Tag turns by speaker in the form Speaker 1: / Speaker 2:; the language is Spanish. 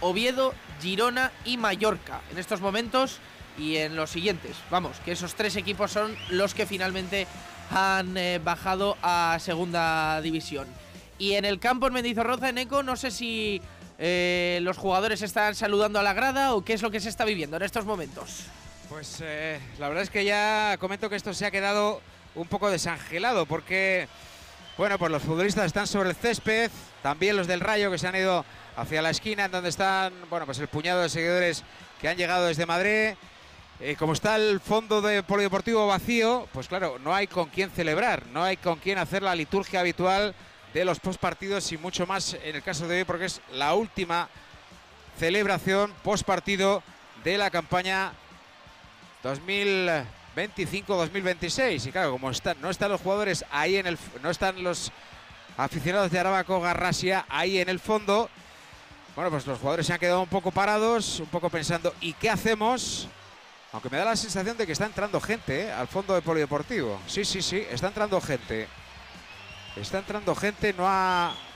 Speaker 1: Oviedo, Girona y Mallorca en estos momentos y en los siguientes. Vamos, que esos 3 equipos son los que finalmente han bajado a segunda división. Y en el campo en Mendizorroza, en Eco, no sé si los jugadores están saludando a la grada o qué es lo que se está viviendo en estos momentos.
Speaker 2: Pues la verdad es que ya comento que esto se ha quedado un poco desangelado porque, bueno, pues los futbolistas están sobre el césped, también los del Rayo que se han ido hacia la esquina en donde están, bueno, pues el puñado de seguidores que han llegado desde Madrid. Como está el fondo de polideportivo vacío, pues claro, no hay con quién celebrar, no hay con quién hacer la liturgia habitual de los postpartidos y mucho más en el caso de hoy porque es la última celebración postpartido de la campaña 2025-2026. Y claro, como no están los jugadores ahí no están los aficionados de Arabako Garrasia ahí en el fondo, bueno, pues los jugadores se han quedado un poco parados, un poco pensando, ¿y qué hacemos? Aunque me da la sensación de que está entrando gente al fondo de polideportivo. Sí, está entrando gente. Está entrando gente, no ha